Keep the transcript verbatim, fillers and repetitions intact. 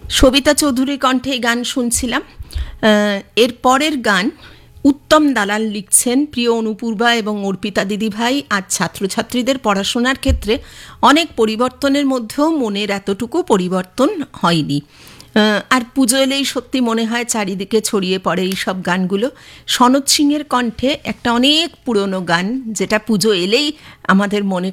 সবিতা চৌধুরীর কণ্ঠে গান শুনছিলাম। এর পরের গান উত্তম দালাল লিখছেন, প্রিয় অনুপূর্বা এবং অর্পিতা দিদিভাই, আজ ছাত্রছাত্রীদের পড়াশোনার ক্ষেত্রে অনেক পরিবর্তনের মধ্যেও মনের এতটুকু পরিবর্তন হয়নি। আর পুজো এলেই সত্যি মনে হয় চারিদিকে ছড়িয়ে পড়ে এই সব গানগুলো। সনৎ সিংয়ের কণ্ঠে একটা অনেক পুরনো গান, যেটা পুজো এলেই আমাদের মনে